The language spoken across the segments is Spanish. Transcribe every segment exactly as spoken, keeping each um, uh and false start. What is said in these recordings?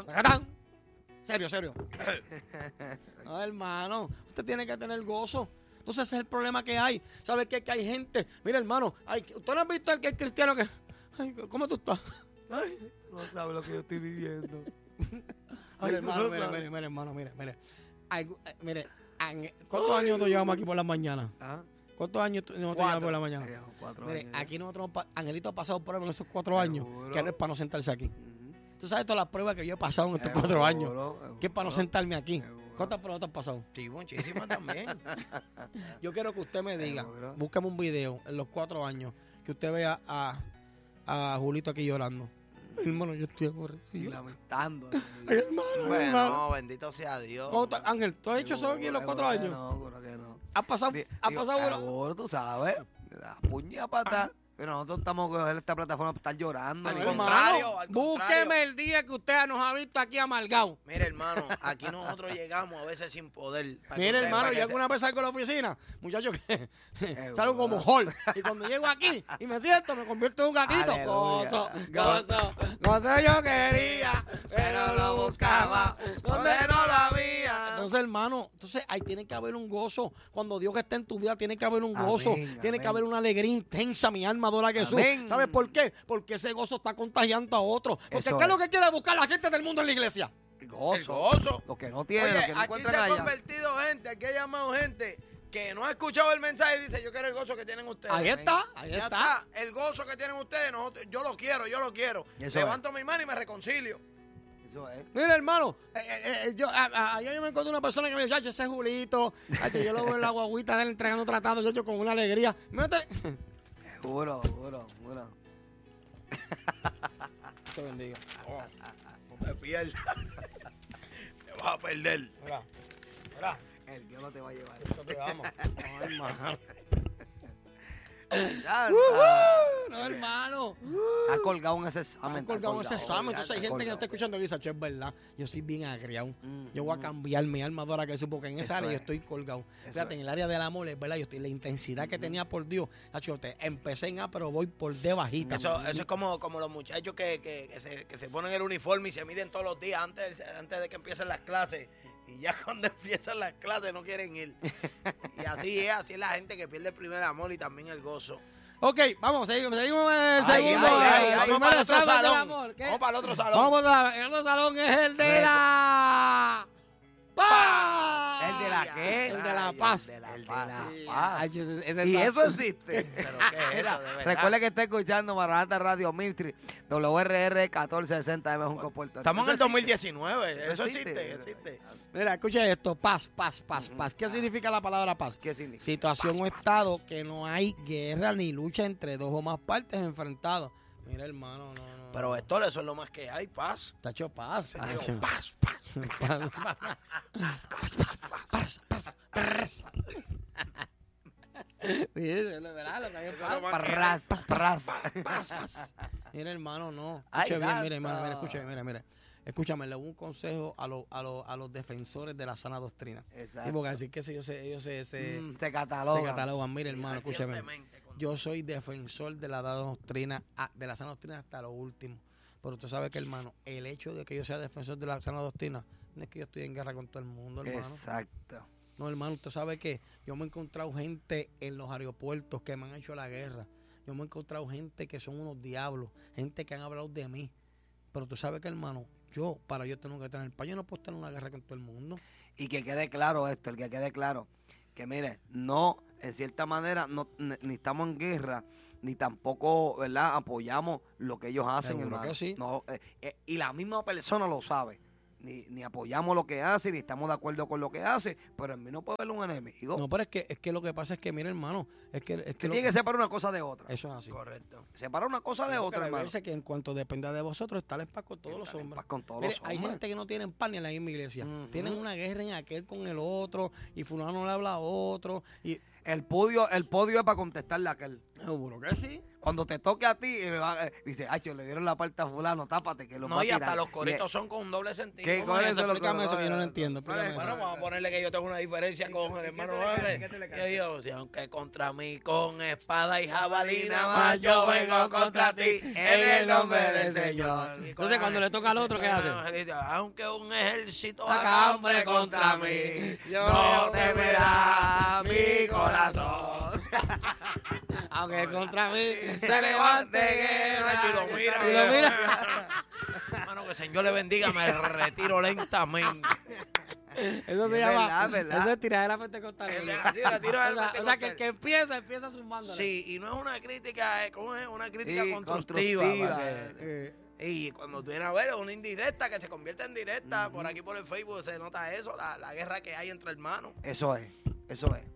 ¡Sacatán! Serio, serio. No, hermano, usted tiene que tener gozo. Entonces ese es el problema que hay. ¿Sabe qué? Que hay gente. Mira, hermano, hay, ¿usted no ha visto al que es cristiano que... Ay, ¿cómo tú estás? Ay, no sabe lo que yo estoy viviendo. Mire, hermano, mire, mire, mire, hermano, mire, mire. Ay, eh, mire, an- ¿cuántos años nosotros llevamos aquí por la mañana? ¿Ah? ¿Cuántos años tu- nosotros Cuatro. llevamos por la mañana? Eh, cuatro Mire, años ya. aquí nosotros, hemos pa- Angelito ha pasado pruebas en esos cuatro años, Seguro. que no es para no sentarse aquí. Ujú. Tú sabes todas las pruebas que yo he pasado en estos Seguro, cuatro años, seguro. que es para no sentarme aquí. Seguro. ¿Cuántas pruebas te has pasado? Sí, muchísimas también. Yo quiero que usted me diga, Seguro. búsqueme un video en los cuatro años, que usted vea a, a Julito aquí llorando. Ay, hermano, yo estoy Y aborrecido. lamentando. Ay, hermano, ay, hermano. Bueno, bendito sea Dios. ¿Cómo tú- Ángel, ¿tú has hecho eso aquí en los cuatro años? No, seguro que no. ¿Has pasado, Di- has digo, pasado uno? seguro, tú sabes. La puña pata. Pero nosotros estamos con esta plataforma para estar llorando. Al ¿no? contrario, al búsqueme contrario. el día que usted nos ha visto aquí amargado. Mire, hermano, aquí nosotros llegamos a veces sin poder. Para que Mire, usted- hermano, para yo que alguna vez salgo a la oficina, muchacho, que Eh, salgo como Hulk. Y cuando llego aquí y me siento, me convierto en un gatito. Aleluya. Gozo, gozo, gozo yo quería, pero lo buscaba donde no lo había. Entonces, hermano, entonces ahí tiene que haber un gozo. Cuando Dios está en tu vida, tiene que haber un gozo. Amén, tiene que amén. haber una alegría intensa, mi alma adora a Jesús. Amén. ¿Sabes por qué? Porque ese gozo está contagiando a otros. Porque Eso ¿qué es lo es. que quiere buscar la gente del mundo en la iglesia? Gozo. El gozo. Lo que no tienen, Oye, lo que no aquí se encuentran ha allá. convertido gente, aquí ha llamado gente que no ha escuchado el mensaje y dice, yo quiero el gozo que tienen ustedes. Ahí está, ahí Ya está. está. El gozo que tienen ustedes, nosotros- yo lo quiero, yo lo quiero. Eso Levanto mi mano y me reconcilio. Eso es. Mira, hermano, eh, eh, eh, yo, a- a- ayer yo me encontré una persona que me dijo, chacho, ese es Julito. Chacho, yo lo veo en la guaguita de él entregando tratado, chacho, con una alegría. Mírate. Seguro, seguro, seguro. Te bendiga. No, no te pierdas. Te vas a perder. Mira, mira. El Dios no te va a llevar. Esto te amo. No, hermano. Ya, No, hermano. Está colgado en ese examen. Han está colgado ese examen. ya Entonces hay está gente que no está colgado. escuchando que dice, chacho, es verdad. Yo soy bien agriado. Mm, Yo voy a mm. cambiar mi alma adora que eso, porque en esa Eso área yo es. estoy colgado. Eso Fíjate, es. en el área del amor, es verdad, yo estoy, la intensidad que tenía por Dios, chacho, te- empecé en A, pero voy por D bajita. Eso, eso es como, como los muchachos que, que, que se, que se ponen el uniforme y se miden todos los días antes, antes de que empiecen las clases. Y ya cuando empiezan las clases no quieren ir. Y así es, así es la gente que pierde el primer amor y también el gozo. Ok, vamos, seguimos, seguimos en el Ay, segundo. ay, ay, el vamos primer para el otro examen del salón. amor. ¿Qué? Vamos para el otro salón. Vamos a el otro salón es el de la paz. ¿El de la qué? El de la Ay, paz. El de la El de paz. la Sí. paz. Ay, ese- ese Y sa- eso existe. Pero ¿qué es Mira, eso, de verdad? recuerde que está escuchando Maranata Radio Miltri, W R R catorce sesenta M Junco, Puerto Rico. Estamos en el Eso dos mil diecinueve. Eso Eso existe. existe, existe. Mira, escucha esto, paz, paz, paz, paz. ¿Qué significa la palabra paz? ¿Qué significa? Situación o estado que no hay guerra ni lucha entre dos o más partes enfrentadas. Mira, hermano, no, no. Pero esto, eso es lo más que hay, paz. Está hecho paz. Se está digo, hecho- paz, paz. Paz, paz, paz, paz. Sí, eso es lo verdad, lo que hay es Eso es lo paz. más que Pras, pras. Paz. Mira, hermano, no. Ay, Escuche bien, santo. mira, hermano, mira, escúchame, mira, mira. Escúchame, le doy un consejo a, los a, los a los defensores de la sana doctrina. Exacto. Sí, porque así que eso ellos se, ellos se, se, Mm, se se catalogan. catalogan. Mira, hermano, escúchame. Recientemente, con- Yo soy defensor de la doctrina, ah, de la sana doctrina hasta lo último. Pero usted sabe que, hermano, el hecho de que yo sea defensor de la sana doctrina no es que yo estoy en guerra con todo el mundo, hermano. Exacto. No, hermano, usted sabe que yo me he encontrado gente en los aeropuertos que me han hecho la guerra. Yo me he encontrado gente que son unos diablos, gente que han hablado de mí. Pero tú sabes que, hermano, yo, para yo tengo que tener paz, yo no puedo tener una guerra con todo el mundo. Y que quede claro esto, el que quede claro, que mire, no, en cierta manera, no, ni, ni estamos en guerra, ni tampoco, ¿verdad?, apoyamos lo que ellos hacen, Seguro hermano. que sí. No, eh, eh, y la misma persona lo sabe. Ni, ni apoyamos lo que hace, ni estamos de acuerdo con lo que hace, pero en mí no puede haber un enemigo. No, pero es que, es que lo que pasa es que, mira, hermano, es que... Es que que lo- tiene que separar una cosa de otra. eso es así. Correcto. Separar una cosa de Porque otra, la hermano. Biblia dice que en cuanto dependa de vosotros, estar en paz con todos los Estar en hombres. paz con todos Mire, los hay hombres. gente que no tienen paz ni en la misma iglesia. Ujú. Tienen una guerra en aquel con el otro, y fulano le habla a otro, y El podio, el podio es para contestarle a aquel. Seguro que sí. Cuando te toque a ti, eh, va, eh, dice, acho, le dieron la parte a fulano, tápate que lo va No, a y tirar. hasta los Y, coritos eh, son con un doble sentido. ¿Qué? ¿Cómo ¿Cuál es es eso? lo Explícame eso que yo no lo ¿cuál es? entiendo. ¿Cuál es? Explícame Bueno, vamos a ponerle que yo tengo una diferencia con el hermano Vale. Que digo, si aunque contra mí con espada y jabalina, más yo vengo contra ti en el nombre del Señor. Entonces, cuando le toca al otro, ¿qué hace? Aunque un ejército Acambre acambre contra mí, yo no no temerá mi corazón. Aunque contra mí Se levante guerra y lo mira. Y lo mira. Hermano, que el Señor le bendiga, me retiro lentamente. Eso se Es llama. verdad, verdad. Eso es tiradera pentecostal. Es O verdad, sí, la tiro del sea, o sea, que pentecostal. el que empieza, empieza sumándole. Sí, y no es una crítica, es como es una crítica Sí, constructiva. constructiva. para que- Eh, Y cuando tú vienes a ver, es una indirecta que se convierte en directa. Por aquí por el Facebook se nota eso, la, la guerra que hay entre hermanos. Eso es, eso es.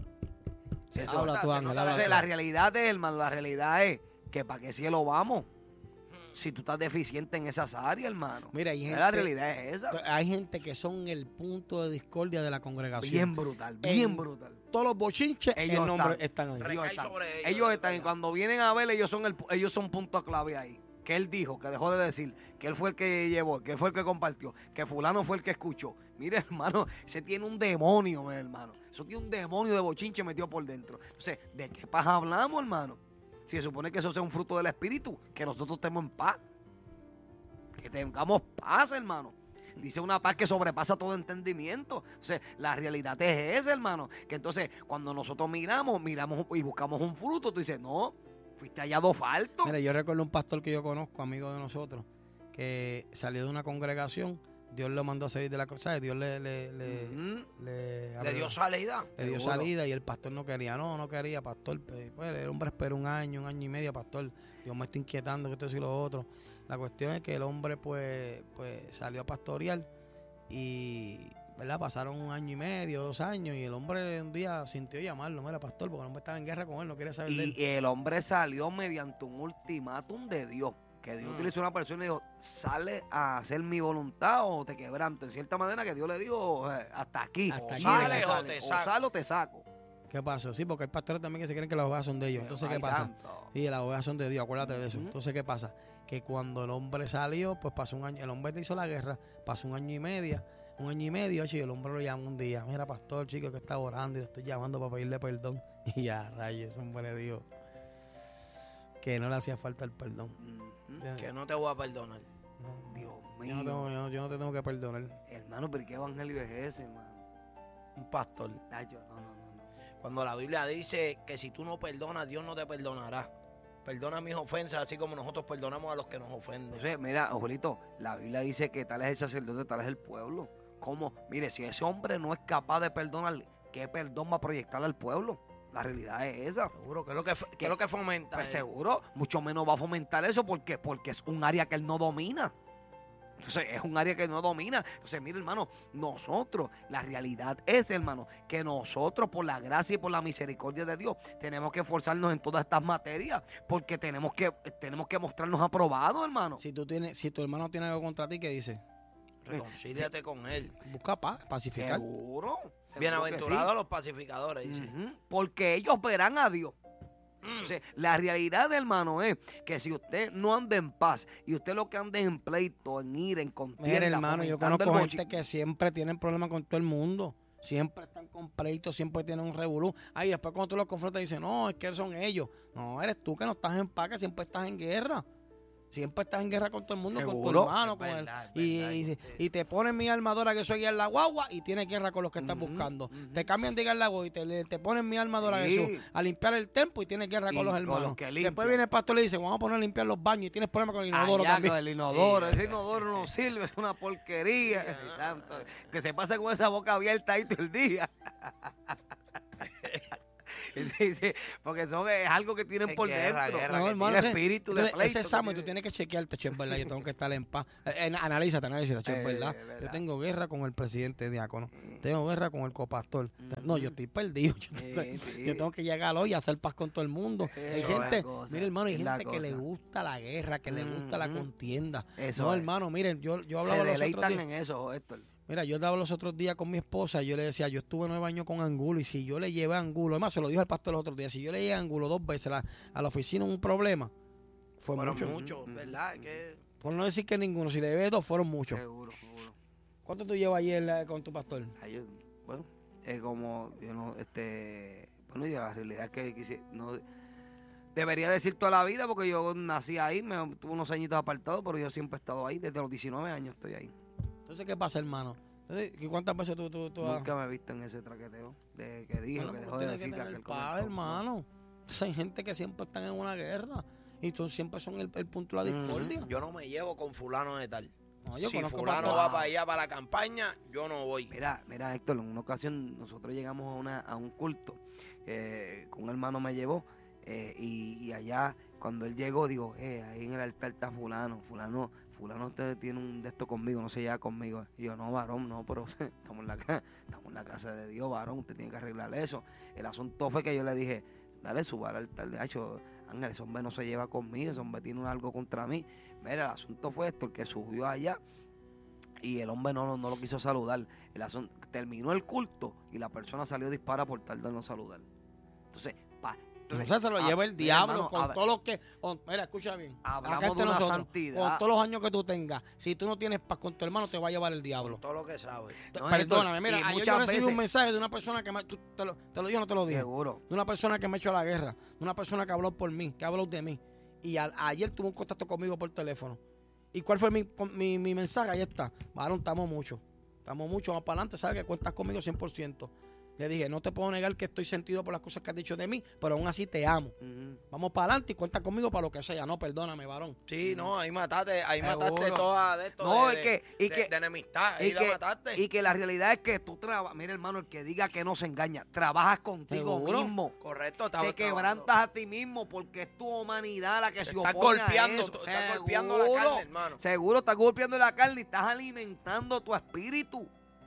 Se Eso habla nota, tú, se Ángel, nota habla la Entonces, tú. la guerra. realidad es, hermano, la realidad es que para qué cielo vamos si tú estás deficiente en esas áreas, hermano. Mira, hay gente, La realidad es esa. hay gente que son el punto de discordia de la congregación. Bien brutal, bien En brutal. Todos los bochinches, Ellos el nombre están. están ahí. Recae Ellos están, sobre ellos, ellos es están y verdad. cuando vienen a ver, ellos son el, ellos son punto clave ahí. Que él dijo, que dejó de decir, que él fue el que llevó, que él fue el que compartió, que fulano fue el que escuchó. Mire, hermano, ese tiene un demonio, mi hermano. Eso tiene un demonio de bochinche metido por dentro. Entonces, ¿de qué paz hablamos, hermano? Si se supone que eso sea un fruto del Espíritu, que nosotros estemos en paz. Que tengamos paz, hermano. Dice una paz que sobrepasa todo entendimiento. Entonces, la realidad es esa, hermano. Que entonces, cuando nosotros miramos, miramos y buscamos un fruto, tú dices, no, fuiste hallado falto. Mira, yo recuerdo un pastor que yo conozco, amigo de nosotros, que salió de una congregación, Dios lo mandó a salir de la cosa, Dios le, le, le, Ujú. le, Le dio salida. le dio Seguro. salida y el pastor no quería, no, no quería, pastor. Pues, pues, el hombre esperó un año, un año y medio, pastor. Dios me está inquietando, que esto y lo otro. La cuestión es que el hombre, pues, pues salió a pastorear y, ¿verdad? Pasaron un año y medio, dos años, y el hombre un día sintió llamarlo, mira, pastor, porque el hombre estaba en guerra con él, no quiere saber de él. Y el hombre salió mediante un ultimátum de Dios. Que Dios Mm. utilizó a una persona y dijo, sale a hacer mi voluntad o te quebranto. En cierta manera que Dios le dijo, eh, hasta aquí. Hasta O aquí sales llega. o te O saco. sale o te saco. ¿Qué pasó? Sí, porque hay pastores también que se creen que las ovejas son de ellos. Entonces, ¿qué Ay, pasa? santo. Sí, las ovejas son de Dios, acuérdate de eso. Ujú. Entonces, ¿qué pasa? Que cuando el hombre salió, pues pasó un año, el hombre te hizo la guerra, pasó un año y medio, un año y medio, chico, y el hombre lo llamó un día, mira, pastor, chico, que está orando y le estoy llamando para pedirle perdón. Y ya, rayos, ese hombre le dijo que no le hacía falta el perdón. Ujú. Que no te voy a perdonar. No, Dios yo, mío. no tengo- yo no- yo no te tengo que perdonar. Hermano, pero ¿qué evangelio es ese, hermano? Un pastor. Nacho, no, no, no, no. Cuando la Biblia dice que si tú no perdonas, Dios no te perdonará. Perdona mis ofensas, así como nosotros perdonamos a los que nos ofenden. Entonces, mira, Abuelito, la Biblia dice que tal es el sacerdote, tal es el pueblo. ¿Cómo? Mire, si ese hombre no es capaz de perdonarle, ¿qué perdón va a proyectar al pueblo? La realidad es esa. Seguro, ¿qué es lo que, qué es lo que fomenta? Pues Eh, seguro, mucho menos va a fomentar eso. ¿Por qué? Porque es un área que él no domina. Entonces, es un área que no domina. Entonces, mire, hermano, nosotros, la realidad es, hermano, que nosotros, por la gracia y por la misericordia de Dios, tenemos que esforzarnos en todas estas materias, porque tenemos que, tenemos que mostrarnos aprobados, hermano. Si tú tienes, si tu hermano tiene algo contra ti, ¿qué dice? Reconcíliate con él. Busca paz, pacificar. Seguro. seguro que Bienaventurados sí. los pacificadores, dice. Ujú, porque ellos verán a Dios. Entonces, la realidad, hermano, es que si usted no anda en paz y usted lo que anda es en pleito, en ira, en contienda, Mira, hermano, yo fomentando conozco el gente bochi- que siempre tienen problemas con todo el mundo. Siempre están con pleitos, siempre tienen un revolú. Ay, después cuando tú los confrontas, dicen, no, es que son ellos. No, eres tú que no estás en paz, que siempre estás en guerra. Siempre estás en guerra con todo el mundo, con tu Seguro. hermano, Es con él. verdad, es Y, verdad, y, sí. y te ponen mi armadora que soy guía en la guagua y tienes guerra con los que estás Ujú, buscando. ujú. Te cambian de guía en la guagua y te, le- te ponen mi armadora Sí. Jesús a limpiar el templo y tienes guerra Y con los con hermanos. los que Después limpian. viene el pastor y le dice, vamos a poner a limpiar los baños y tienes problemas con el inodoro Allá también. con el inodoro, Sí, ese inodoro no sirve, es una porquería. Ay, santo, que se pasa con esa boca abierta ahí todo el día. Sí, sí, porque son, es algo que tienen Es por guerra, dentro. guerra No, que hermano, tiene ese- espíritu de entonces, pleito ese que examen tú tiene. tienes que chequearte, che, es verdad, yo tengo que estar en paz. Eh, eh, analízate, analízate, che, es Eh, verdad. es verdad. Yo tengo guerra con el presidente diácono, Mm. tengo guerra con el copastor. No, yo estoy perdido. Yo, Sí, tengo- sí. yo tengo que llegar hoy a hacer paz con todo el mundo. Hay Eso gente, es la cosa, mire hermano, hay es la gente que le cosa. gusta la guerra, que le gusta la Ujú. contienda. Eso no, es. hermano, miren, yo, yo Se hablaba los otros deleitan días. en eso, Héctor. Mira, yo estaba los otros días con mi esposa y yo le decía, yo estuve nueve años con Angulo y si yo le llevé a Angulo, además se lo dijo al pastor los otros días, si yo le llevé a Angulo dos veces a la, a la oficina un problema, fue Fueron mucho. muchos, ¿verdad? Que Por no decir que ninguno, si le llevé dos, fueron muchos. Seguro, seguro. ¿Cuánto tú llevas ayer eh, con tu pastor? Ay, yo- bueno, es como, yo no, este, bueno, yo la realidad es que quisi- no, debería decir toda la vida porque yo nací ahí, me tuve unos añitos apartados, pero yo siempre he estado ahí, desde los diecinueve años estoy ahí. Entonces, ¿qué pasa, hermano? Entonces, ¿y ¿cuántas veces tú, tú, tú has- Nunca me he visto en ese traqueteo de que dijo, Bueno, que pues dejó de tienes que decir que tener aquel paz, comentó. hermano. O sea, hay gente que siempre están en una guerra y tú siempre son el, el punto de la Ujú. discordia. yo no me llevo con fulano de tal. No, yo si conozco fulano pastores- va para allá, para la campaña, yo no voy. Mira, mira, Héctor, en una ocasión nosotros llegamos a, una, a un culto eh, que un hermano me llevó eh, y, y allá cuando él llegó, digo, eh, ahí en el altar está fulano, fulano, fulano usted tiene un de esto conmigo, no se lleva conmigo. Y yo, no, varón, no, pero estamos en la, ca- estamos en la casa de Dios, varón, usted tiene que arreglar eso. El asunto fue que yo le dije, dale, suba al altar, de hecho, Ángel, ese hombre no se lleva conmigo, ese hombre tiene algo contra mí. Mira, el asunto fue esto, el que subió allá y el hombre no, no, no lo quiso saludar. El asunto, terminó el culto y la persona salió disparada por tal de no saludar. Entonces, pa, entonces, Entonces se lo ah, lleva el mira, diablo hermano, con a ver, todo lo que... con- mira, escucha bien. Hablamos Acá entre de una nosotros, santidad. con todos los años que tú tengas, si tú no tienes paz con tu hermano, te va a llevar el diablo. Todo lo que sabe. No, Perdóname, Héctor, mira, y ayer yo muchas recibí veces- un mensaje de una persona que me, tú- te, lo, te lo digo o no te lo dije. Seguro. De una persona que me echó a la guerra, de una persona que habló por mí, que habló de mí. Y a- ayer tuvo un contacto conmigo por teléfono. ¿Y cuál fue mi, mi, mi mensaje? Ahí está. Varón, estamos mucho. Estamos mucho, vamos para adelante. Sabes que cuentas conmigo cien por ciento. Le dije, no te puedo negar que estoy sentido por las cosas que has dicho de mí, pero aún así te amo. Ujú. Vamos para adelante y cuenta conmigo para lo que sea. No, perdóname, varón. Sí, no, ahí mataste, ahí Seguro. mataste toda de esto No, de, es que- y de- que- de enemistad. Ahí y la que- mataste. Y que la realidad es que tú trabajas, mira hermano, el que diga que no se engaña, trabajas contigo Seguro. mismo. Correcto, estaba Te quebrantas a ti mismo porque es tu humanidad la que se Estás opone golpeando, a eso. tú estás golpeando la Seguro. carne, hermano. Seguro estás golpeando la carne y estás alimentando tu espíritu.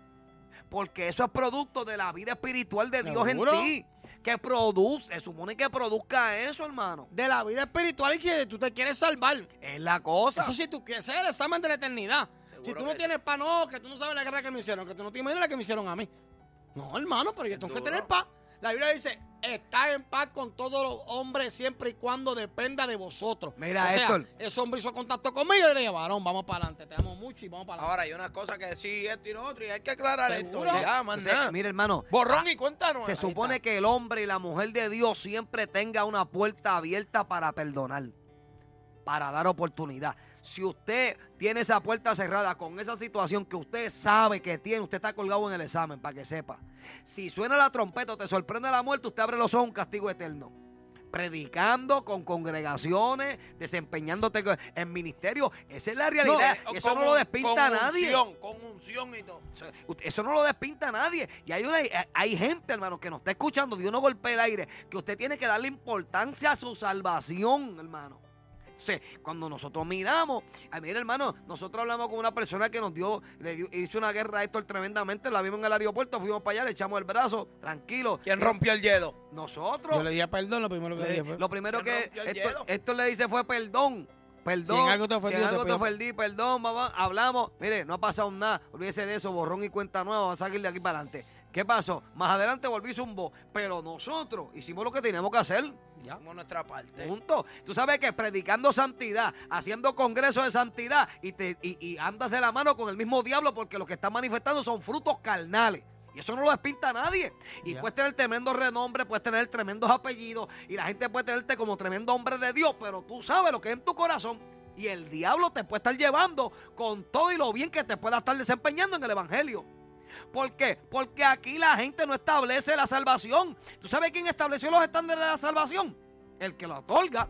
Porque eso es producto de la vida espiritual de Dios en Seguro. ti. Que produce, se supone que produzca eso, hermano. De la vida espiritual y que tú te quieres salvar. Es la cosa. Eso sí, tú quieres ser el examen de la eternidad. Seguro Si tú que no sí. tienes paz, no, que tú no sabes la guerra que me hicieron, que tú no te imaginas la que me hicieron a mí. No, hermano, pero yo tengo que Duro. tener paz. La Biblia dice, está en paz con todos los hombres siempre y cuando dependa de vosotros. Mira, o sea, Héctor. ese hombre hizo contacto conmigo y le dije, varón, vamos para adelante, te amo mucho y vamos para adelante. Ahora hay una cosa que sí, esto y lo otro, y hay que aclarar ¿Seguro? esto. Ya, más Entonces, nada. mira, hermano. Borrón ah, y cuéntanos. Se Ahí supone está. que el hombre y la mujer de Dios siempre tenga una puerta abierta para perdonar, para dar oportunidad. Si usted tiene esa puerta cerrada con esa situación que usted sabe que tiene, usted está colgado en el examen, para que sepa. Si suena la trompeta o te sorprende la muerte, usted abre los ojos a un castigo eterno. Predicando con congregaciones, desempeñándote en ministerio. Esa es la realidad. No, y eso con no lo un- despinta a con nadie. unción, con unción y todo. Eso- Eso no lo despinta a nadie. Y hay, una, hay gente, hermano, que nos está escuchando. Dios no golpea el aire. Que usted tiene que darle importancia a su salvación, hermano. Entonces, cuando nosotros miramos, ay, mira, hermano, nosotros hablamos con una persona que nos dio, le dio, hizo una guerra a Héctor tremendamente. La vimos en el aeropuerto, fuimos para allá, le echamos el brazo, tranquilo. ¿Quién rompió el hielo? Nosotros. Yo le dije perdón, lo primero que Le- dije fue. lo primero ¿Quién que rompió el Héctor, hielo? Héctor le dice fue perdón. Perdón. Si en algo te ofendí, si en te algo te pido- ofendí, perdón, mamá. Hablamos. Mire, no ha pasado nada. Olvídese de eso, borrón y cuenta nueva. Vamos a seguir de aquí para adelante. ¿Qué pasó? Más adelante volví zumbo. Pero nosotros hicimos lo que teníamos que hacer. Ya. Hicimos nuestra parte. Punto. Tú sabes que predicando santidad, haciendo congresos de santidad y, te, y, y andas de la mano con el mismo diablo porque lo que están manifestando son frutos carnales. Y eso no lo despinta a nadie. Y Ya. puedes tener tremendo renombre, puedes tener tremendos apellidos y la gente puede tenerte como tremendo hombre de Dios, pero tú sabes lo que es en tu corazón. Y el diablo te puede estar llevando con todo y lo bien que te pueda estar desempeñando en el evangelio. ¿Por qué? Porque aquí la gente no establece la salvación. ¿Tú sabes quién estableció los estándares de la salvación? El que lo otorga.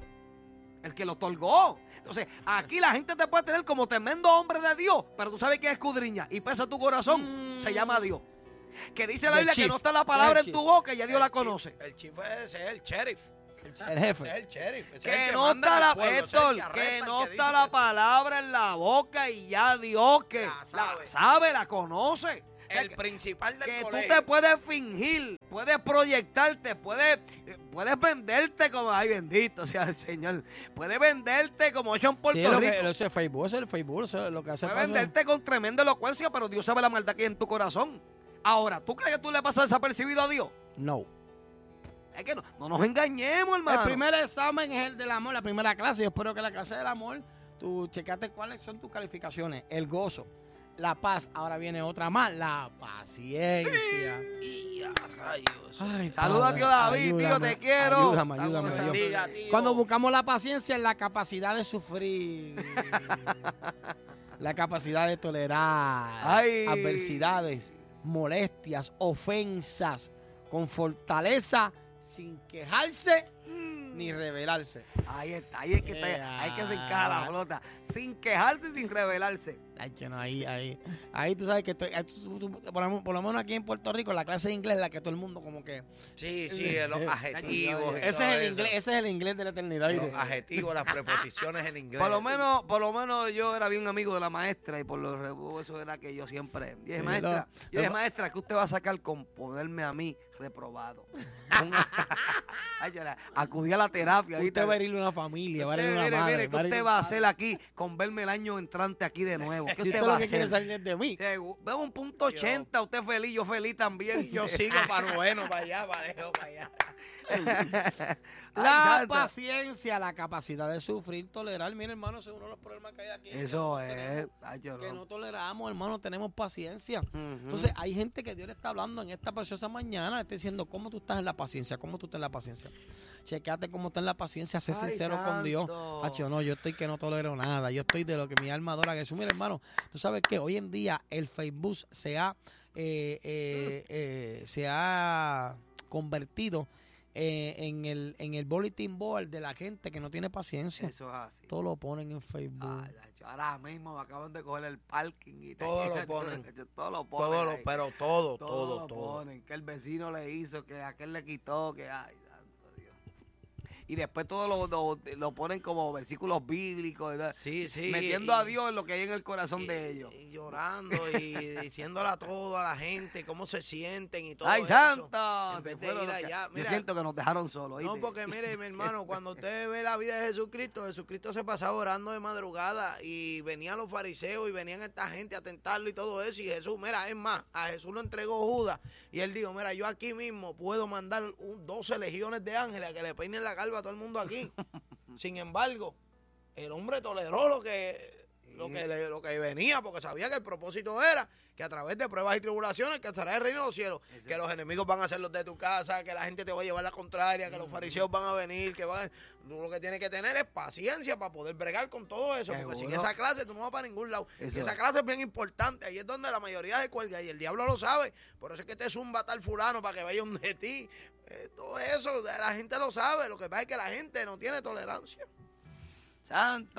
El que lo otorgó. Entonces, aquí la gente te puede tener como tremendo hombre de Dios, pero tú sabes quién escudriña y pesa tu corazón. Mm. Se llama Dios. Que dice la El Biblia que chief. no está la palabra El en tu chief. boca y ya Dios El la chief- conoce. El chief es, es el sheriff. El Ese es jefe. el sheriff. ese es el Que que no manda está en la el pueblo, ese es el Héctor, que que arresta, el no que está dice la que- palabra en la boca y ya Dios que La la sabe. sabe, la conoce. El principal del que colegio. tú te puedes fingir, puedes proyectarte, puedes, eh, puedes venderte como, ay bendito sea el Señor, puedes venderte como hecho en Puerto Sí, lo Rico. que, eso es Facebook, eso es el Facebook, eso es lo que hace Puedes paso. venderte con tremenda elocuencia, pero Dios sabe la maldad que hay en tu corazón. Ahora, ¿tú crees que tú le pasas desapercibido a Dios? No. Es que no, no nos engañemos, hermano. El primer examen es el del amor, la primera clase. Yo espero que la clase del amor, tú checate cuáles son tus calificaciones. El gozo, la paz. Ahora viene otra más, la paciencia. Y a rayos. Ay, Saluda a Padre, tío David, tío, ayúdame, te quiero. Ayúdame, ayúdame, Estamos Dios. Diga, tío. Cuando buscamos la paciencia, es la capacidad de sufrir, la capacidad de tolerar Ay. adversidades, molestias, ofensas, con fortaleza, sin quejarse ni rebelarse. Ahí está, ahí es que está, Eh, hay que acercar a la flota, sin quejarse y sin rebelarse. Ay, che, no, ahí, ahí, ahí tú sabes que estoy, ahí tú- tú- por, lo por lo menos aquí en Puerto Rico, la clase de inglés es la que todo el mundo como que... Sí, sí, los adjetivos. y Ese todo es el eso. inglés, ese es el inglés de la eternidad. Los ¿viste? adjetivos, las preposiciones en inglés. Por lo menos, por lo menos yo era bien amigo de la maestra y por lo rebu- eso era que yo siempre dije, Sí, maestra, lo- yo dije, lo- maestra, ¿qué usted va a sacar con ponerme a mí reprobado? Ay, yo la- acudí a la terapia. ¿viste? Usted va a herirle a una familia, va a Usted, herirle a mire, una madre. mire, ¿qué va a usted herirle- va a hacer aquí con verme el año entrante aquí de nuevo? ¿Qué Si usted usted va lo a que quiere hacer? salir es de mí. Vemos un punto ochenta, usted feliz, yo feliz también. Yo sigo para noveno, para allá, para lejos, para allá. La Ay, santa. paciencia, la capacidad de sufrir, tolerar. Mira, hermano, ese es uno de los problemas que hay aquí. que Eso nosotros es. tenemos, Ay, yo Que no. no toleramos, hermano, tenemos paciencia. Ujú. Entonces, hay gente que Dios le está hablando en esta preciosa mañana, le está diciendo cómo tú estás en la paciencia, cómo tú estás en la paciencia. Chequeate cómo estás en la paciencia, sé Ay, sincero con Dios. santo. Hacho, no, yo estoy que no tolero nada, yo estoy de lo que mi alma adora a Jesús. Mira, hermano, tú sabes que hoy en día el Facebook se ha, eh, eh, eh, se ha convertido eh, en, el, en el bulletin board de la gente que no tiene paciencia. Eso es así. Todo lo ponen en Facebook. Ay, Nacho, ahora mismo me acaban de coger el parking y Todo lo ponen. Todo lo ponen. Todo lo, ahí. pero todo, todo, todo, lo todo. ponen. Que el vecino le hizo, que aquel le quitó, que ay, santo Dios. Y después todo lo, lo, lo ponen como versículos bíblicos, ¿verdad? Sí, sí. metiendo y- a Dios en lo que hay en el corazón y- de ellos. y llorando y diciéndole a todo a la gente cómo se sienten y todo ¡Ay, eso. santo! En vez Se de fueron ir los que- allá, Yo mira. siento que nos dejaron solos. No, ¿oíste? porque mire, mi hermano, cuando usted ve la vida de Jesucristo, Jesucristo se pasaba orando de madrugada y venían los fariseos y venían esta gente a tentarlo y todo eso. Y Jesús, mira, es más, a Jesús lo entregó Judas y él dijo, mira, yo aquí mismo puedo mandar un, doce legiones de ángeles a que le peinen la calva a todo el mundo aquí. Sin embargo, el hombre toleró lo que, lo que, le- lo que venía porque sabía que el propósito era que a través de pruebas y tribulaciones alcanzarás el reino de los cielos, Exacto. que los enemigos van a ser los de tu casa, que la gente te va a llevar la contraria, que los fariseos van a venir, que van, tú lo que tienes que tener es paciencia para poder bregar con todo eso, porque sin Seguro. esa clase tú no vas para ningún lado. Eso Y esa es. clase es bien importante, ahí es donde la mayoría se cuelga y el diablo lo sabe, por eso es que te zumba tal fulano para que vaya donde ti. Eh, todo eso, la gente lo sabe, lo que pasa es que la gente no tiene tolerancia. ¡Santo!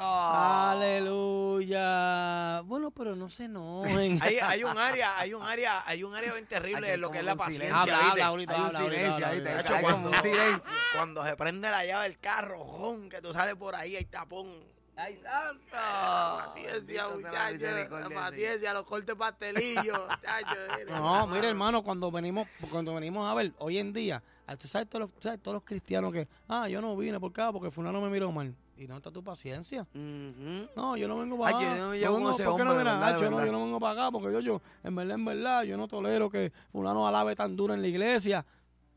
Aleluya. Bueno, pero no se enojen. Hay, hay un área, hay un área, hay un área bien terrible Hay en lo que es la como un paciencia. silencio. Habla, ¿viste? habla ahorita, Hay un habla, ahorita, silencio, habla, ahí ahorita. te- Nacho, hay cuando, como un silencio. cuando se prende la llave del carro, jón, que tú sales por ahí, hay tapón. ¡Ay, santo! Paciencia, Bendito sea la muchachos. misericordia del Señor. Paciencia, los cortes pastelillos. muchachos, mira, No, mire, hermano, cuando venimos, cuando venimos a ver, hoy en día, ah, tú sabes todos los, tú sabes todos los cristianos que, ah, yo no vine por acá porque fulano me miró mal. ¿Y no está tu paciencia? Ujú. No, yo no vengo para Ay, acá. yo no me Yo llevo vengo- con ese ¿Por qué no hombre, de viene? verdad, de Hacho, no, verdad. yo no vengo para acá porque yo, yo, en verdad, en verdad, yo no tolero que fulano alabe tan duro en la iglesia.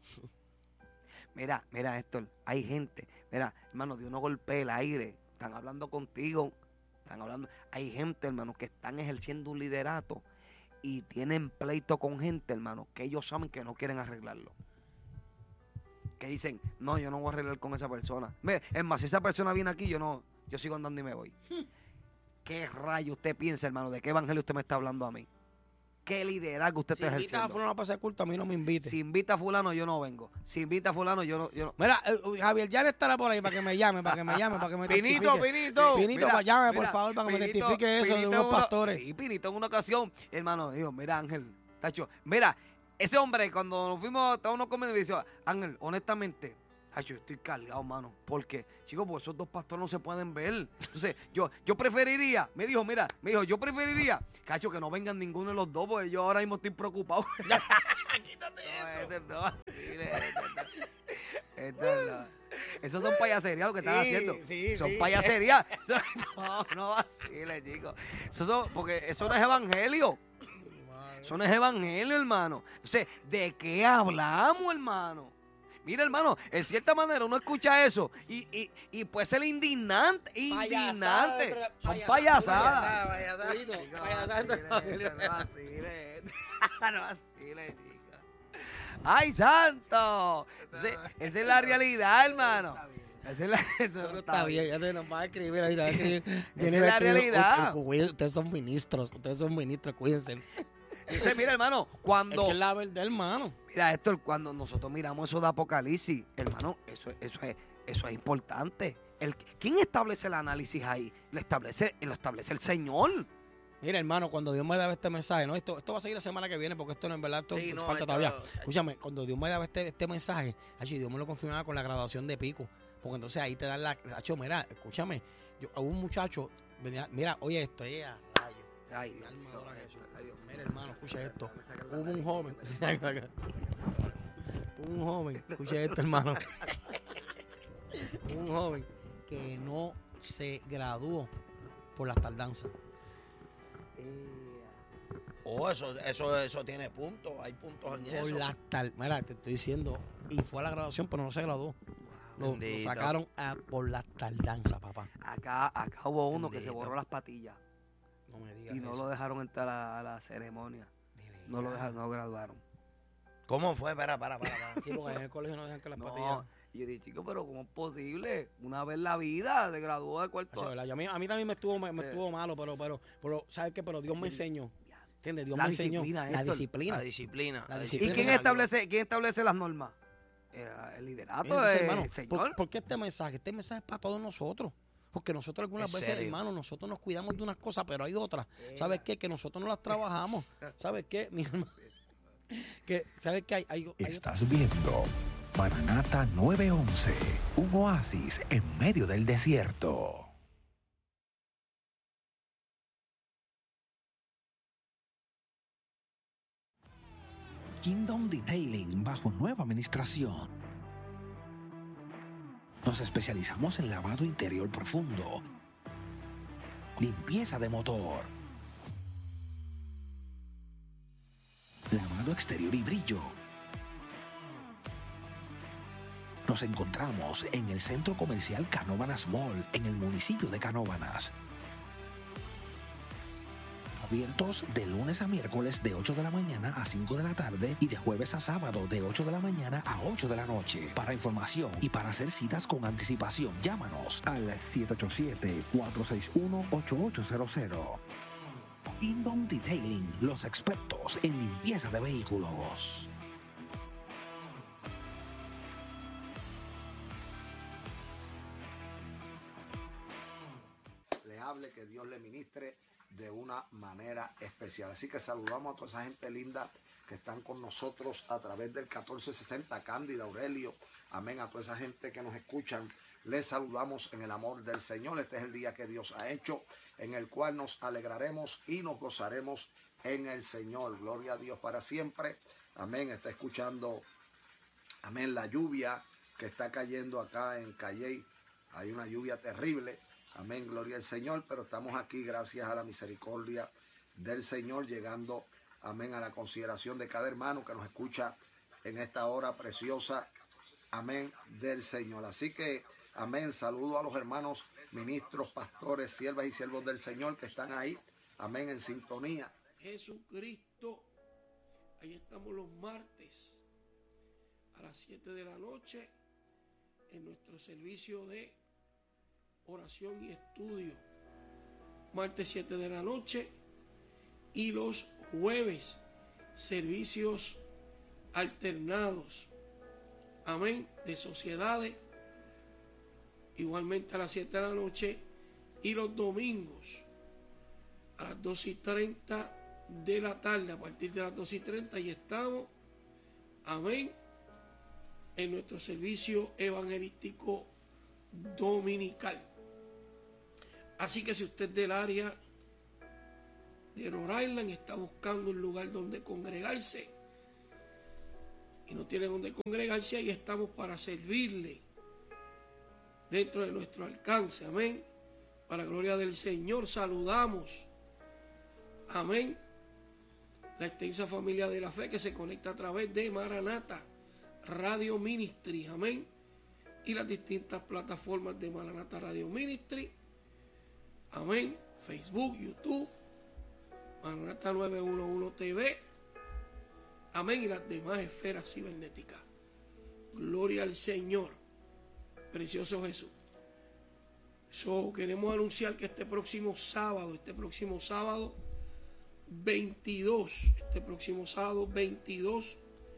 Mira, mira, Héctor, hay gente, mira, hermano, Dios no golpea el aire, están hablando contigo, están hablando, hay gente, hermano, que están ejerciendo un liderato y tienen pleito con gente, hermano, que ellos saben que no quieren arreglarlo. Que dicen, no, yo no voy a arreglar con esa persona. Mire, es más, si esa persona viene aquí, yo no, yo sigo andando y me voy. ¿Qué rayo usted piensa, hermano? ¿De qué evangelio usted me está hablando a mí? ¿Qué liderazgo usted Si está invitas a ejerciendo? fulano para ese culto, a mí no me invite. Si invita a fulano, yo no vengo. Si invita a fulano, yo no... Yo no. Mira, eh, Javier ya estará por ahí para que me llame, para que me llame, para que me Pinito, testifique. Pinito. Pinito, Mira, pa- llame, por mira, favor, para que me Pinito- testifique eso de Pinito unos en una- pastores. Sí, Pinito en una ocasión, hermano, dijo, mira Ángel, tacho, mira, ese hombre cuando nos fuimos, estábamos comiendo, me dice, Ángel, honestamente, tacho, yo estoy cargado, mano, porque, chicos, pues esos dos pastores no se pueden ver. Entonces, yo, yo preferiría, me dijo, mira, me dijo, yo preferiría Cacho, que no vengan ninguno de los dos, porque yo ahora mismo estoy preocupado. Quítate No, eso. este no, vacile, este no. Este no. Esos son payaserías lo que están Sí, haciendo. sí, son sí. payaserías. No, no vacile, chicos. Eso son, porque eso no es evangelio. Eso no es evangelio, hermano. Entonces, ¿de qué hablamos, hermano? Mira, hermano, en cierta manera uno escucha eso y, y, y puede ser indignante, indignante. Payasada, Son payasada, payasadas. Payasada, Oído, Chico, payasada, vacile, no vacile, no vacile, chico. ¡Ay, santo! Entonces, esa es la realidad, hermano. Esa es la, eso Pero no está bien, ya te nos va a escribir ahí, te va a escribir. Esa es la realidad. Ustedes, ustedes son ministros, ustedes son ministros, cuídense. Dice, mira, hermano, cuando... Es que es la verdad, hermano. Mira, esto, cuando nosotros miramos eso de Apocalipsis, hermano, eso, eso, es, eso es importante. El, ¿Quién establece el análisis ahí? Lo establece, lo establece el Señor. Mira, hermano, cuando Dios me daba este mensaje, no, esto, esto va a seguir la semana que viene porque esto no en verdad esto Sí, no, falta esto- todavía. Escúchame, cuando Dios me daba este, este mensaje, achi, Dios me lo confirmaba con la graduación de Pico. Porque entonces ahí te dan la. Acho, mira, escúchame, yo, hubo un muchacho, venía, mira, oye esto, eh, a rayos. Ay, Dios Alma mío, adora a Jesús. ay, Dios mío. Mira, hermano, escucha esto. Hubo un joven. Hubo un joven, escucha esto, hermano. Hubo un joven que no se graduó por las tardanzas. Oh, eso, eso, eso tiene puntos. Hay puntos en Por eso. las tar... Mira, te estoy diciendo, y fue a la graduación, pero no se graduó. Lo, lo Bendito. sacaron a- por las tardanzas, papá. Acá, acá hubo uno que se Bendito. borró las patillas No me digas y no eso. lo dejaron entrar a, a la ceremonia. De verdad. No lo dejaron, no lo graduaron. ¿Cómo fue? Para, para, para. para. Sí, porque en el colegio no dejan que las No, patillas... y yo dije, chico, pero ¿cómo es posible? Una vez en la vida se graduó de cuarto. Eso, ¿verdad? Y a, mí, a mí también me estuvo, me, me Eh. estuvo malo, pero, pero, pero, ¿sabes qué? Pero Dios me enseñó. ¿Entiendes? Dios La me enseñó disciplina, la Héctor. disciplina. La disciplina. La la ¿Y disciplina. quién salió. establece, quién establece las normas? El, el liderato Entonces, es hermano, el Señor. ¿por, por qué este mensaje? Este mensaje es para todos nosotros. Porque nosotros algunas ¿En veces, serio? hermano, nosotros nos cuidamos de unas cosas, pero hay otras. ¿Sabes qué? Que nosotros no las trabajamos. ¿Sabes qué? Mi hermano, que, ¿sabes qué? Hay, hay, hay otras- Estás viendo Maranata nueve once, un oasis en medio del desierto. Kingdom Detailing bajo nueva administración. Nos especializamos en lavado interior profundo, limpieza de motor, lavado exterior y brillo. Nos encontramos en el Centro Comercial Canóvanas Mall, en el municipio de Canóvanas. Abiertos de lunes a miércoles de ocho de la mañana a cinco de la tarde y de jueves a sábado de ocho de la mañana a ocho de la noche. Para información y para hacer citas con anticipación, llámanos al siete ocho siete, cuatro seis uno, ocho ocho cero cero. Kingdom Detailing, los expertos en limpieza de vehículos. le hable, que Dios le ministre de una manera especial. Así que saludamos a toda esa gente linda que están con nosotros a través del catorce sesenta, Cándida, Aurelio, amén, a toda esa gente que nos escuchan. Les saludamos en el amor del Señor. Este es el día que Dios ha hecho, en el cual nos alegraremos y nos gozaremos en el Señor. Gloria a Dios para siempre. Amén. Está escuchando, amén, la lluvia que está cayendo acá en Calley. Hay una lluvia terrible. Amén, gloria al Señor. Pero estamos aquí gracias a la misericordia del Señor, llegando, amén, a la consideración de cada hermano que nos escucha en esta hora preciosa, amén, del Señor. Así que, amén, saludo a los hermanos ministros, pastores, siervas y siervos del Señor que están ahí, amén, en sintonía. Jesucristo. Ahí estamos los martes a las siete de la noche en nuestro servicio de oración y estudio. Martes siete de la noche y los jueves servicios alternados. Amén. De sociedades. Igualmente a las siete de la noche y los domingos a las dos y treinta de la tarde, a partir de las dos y treinta, y estamos, amén, en nuestro servicio evangelístico dominical. Así que si usted es del área de Rhode Island está buscando un lugar donde congregarse y no tiene donde congregarse, ahí estamos para servirle dentro de nuestro alcance, amén, para gloria del Señor. Saludamos, amén, la extensa familia de la fe que se conecta a través de Maranata Radio Ministry, amén, y las distintas plataformas de Maranata Radio Ministry, amén, Facebook, YouTube, Maranata nueve uno uno T V, amén, y las demás esferas cibernéticas. Gloria al Señor, precioso Jesús. So, queremos anunciar que este próximo sábado, este próximo sábado veintidós, este próximo sábado veintidós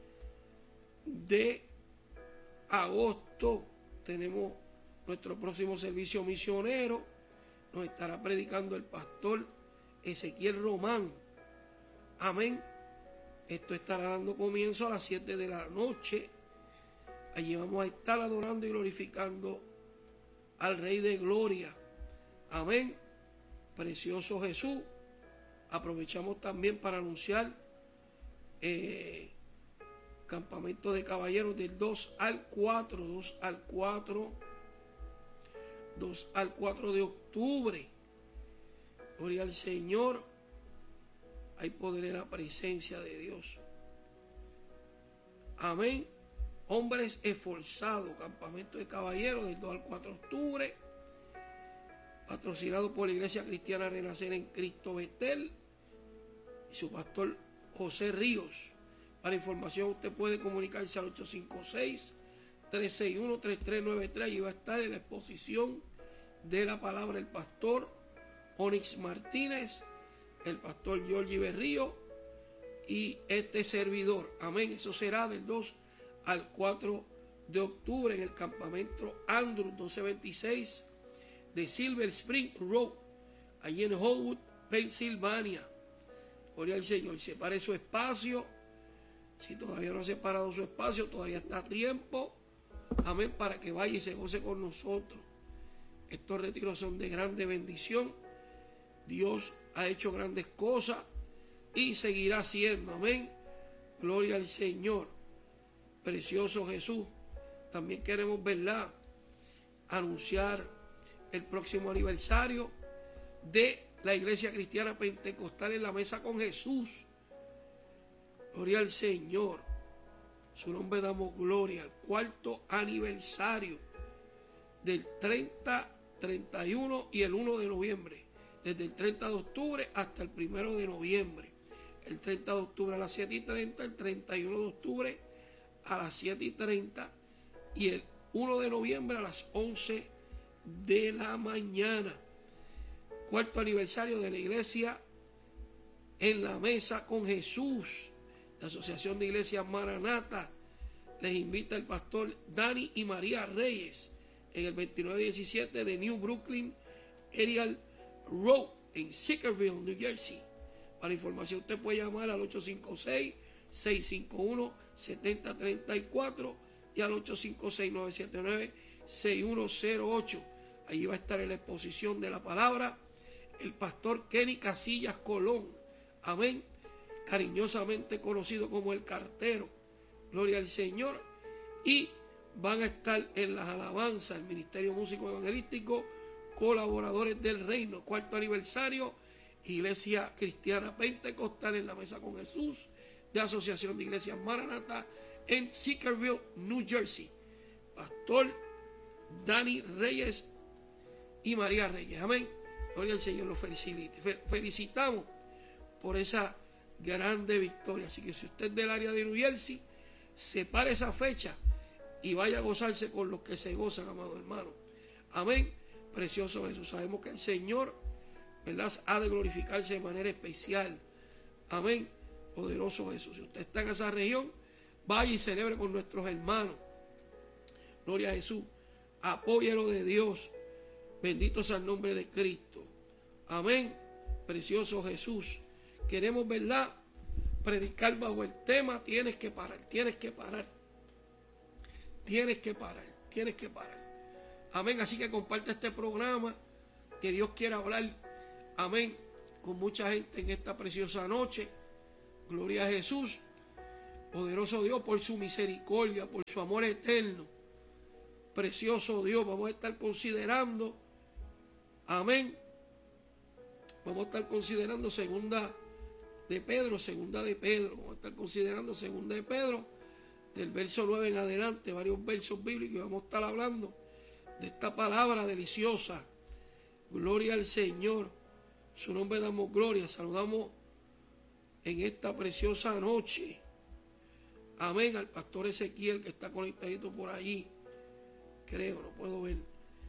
de agosto, tenemos nuestro próximo servicio misionero. Nos estará predicando el pastor Ezequiel Román, amén. Esto estará dando comienzo a las siete de la noche. Allí vamos a estar adorando y glorificando al Rey de Gloria, amén, precioso Jesús. Aprovechamos también para anunciar eh, campamento de caballeros del dos al cuatro, dos al cuatro, dos al cuatro de octubre. Gloria al Señor. Hay poder en la presencia de Dios. Amén. Hombres esforzados, campamento de caballeros del dos al cuatro de octubre. Patrocinado por la Iglesia Cristiana Renacer en Cristo Betel y su pastor José Ríos. Para información usted puede comunicarse al ocho cinco seis, tres seis uno, tres tres nueve tres y va a estar en la exposición de la palabra el pastor Onyx Martínez, el pastor Giorgi Berrío y este servidor. Amén. Eso será del dos al cuatro de octubre en el campamento Andrew doce veintiséis de Silver Spring Road, allí en Hollywood, Pensilvania. Gloria al Señor. Separe su espacio. Si todavía no ha separado su espacio, todavía está a tiempo. Amén. Para que vaya y se goce con nosotros. Estos retiros son de grande bendición. Dios ha hecho grandes cosas y seguirá haciendo. Amén. Gloria al Señor. Precioso Jesús. También queremos, ¿verdad?, anunciar el próximo aniversario de la Iglesia Cristiana Pentecostal en la Mesa con Jesús. Gloria al Señor. Su nombre damos gloria. El cuarto aniversario del treinta, treinta y uno y el uno de noviembre. Desde el treinta de octubre hasta el primero de noviembre. El treinta de octubre a las siete y treinta, el treinta y uno de octubre a las siete y treinta y el uno de noviembre a las once de la mañana. Cuarto aniversario de la Iglesia en la Mesa con Jesús. La Asociación de Iglesias Maranata les invita el pastor Dani y María Reyes en el veintinueve diecisiete de New Brooklyn Ariel Road en Sickerville, New Jersey. Para información usted puede llamar al ocho cinco seis, seis cinco uno, siete cero tres cuatro y al ocho cinco seis, nueve siete nueve, seis uno cero ocho. Allí va a estar en la exposición de la palabra el pastor Kenny Casillas Colón. Amén. Cariñosamente conocido como el cartero. Gloria al Señor. Y van a estar en las alabanzas el Ministerio Músico Evangelístico Colaboradores del Reino. Cuarto aniversario. Iglesia Cristiana Pentecostal en la Mesa con Jesús de Asociación de Iglesias Maranata en Sickerville, New Jersey. Pastor Dani Reyes y María Reyes. Amén. Gloria al Señor, los felicite. Felicitamos por esa grande victoria. Así que si usted es del área de New Jersey, separe esa fecha y vaya a gozarse con los que se gozan, amado hermano. Amén. Precioso Jesús. Sabemos que el Señor, ¿verdad?, ha de glorificarse de manera especial. Amén. Poderoso Jesús. Si usted está en esa región, vaya y celebre con nuestros hermanos. Gloria a Jesús. Apóyelo de Dios. Bendito sea el nombre de Cristo. Amén. Precioso Jesús. Queremos, ¿verdad?, predicar bajo el tema tienes que parar, tienes que parar. Tienes que parar, tienes que parar. Amén. Así que comparte este programa. Que Dios quiera hablar, amén, con mucha gente en esta preciosa noche. Gloria a Jesús. Poderoso Dios, por su misericordia, por su amor eterno. Precioso Dios, vamos a estar considerando, amén, vamos a estar considerando segunda de Pedro, segunda de Pedro, vamos a estar considerando segunda de Pedro, del verso nueve en adelante, varios versos bíblicos, y vamos a estar hablando de esta palabra deliciosa. Gloria al Señor, su nombre damos gloria, saludamos en esta preciosa noche, amén, al pastor Ezequiel que está conectadito por allí. Creo, no puedo ver.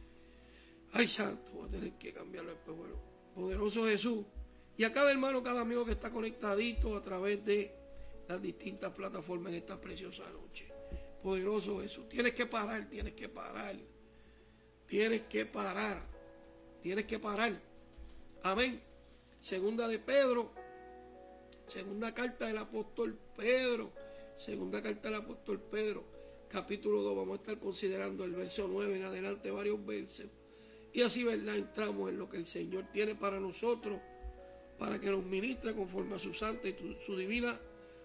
Ay, santo, voy a tener que cambiarlo después. Bueno, poderoso Jesús. Y a cada hermano, cada amigo que está conectadito a través de las distintas plataformas en esta preciosa noche. Poderoso Jesús. Tienes que parar, tienes que parar. Tienes que parar. Tienes que parar. Amén. Segunda de Pedro. Segunda carta del apóstol Pedro. Segunda carta del apóstol Pedro. Capítulo dos, vamos a estar considerando el verso nueve en adelante, varios versos. Y así, ¿verdad? Entramos en lo que el Señor tiene para nosotros, para que nos ministre conforme a su santa y su divina